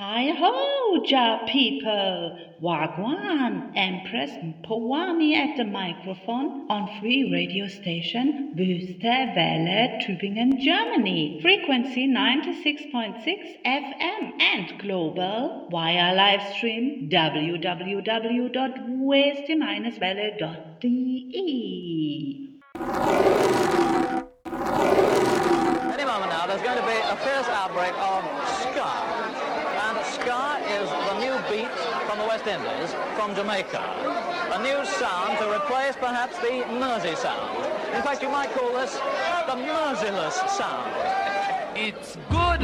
Hi ho, Ja people! Wagwan, Empress Powami at the microphone on free radio station Wüste Welle, Tübingen, Germany. Frequency 96.6 FM and global via live stream www.weste-welle.de. Any moment now, there's going to be a fierce outbreak of ska. And ska is the new beat from the West Indies, from Jamaica. A new sound to replace perhaps the Mersey sound. In fact, you might call this the Merciless sound. It's good.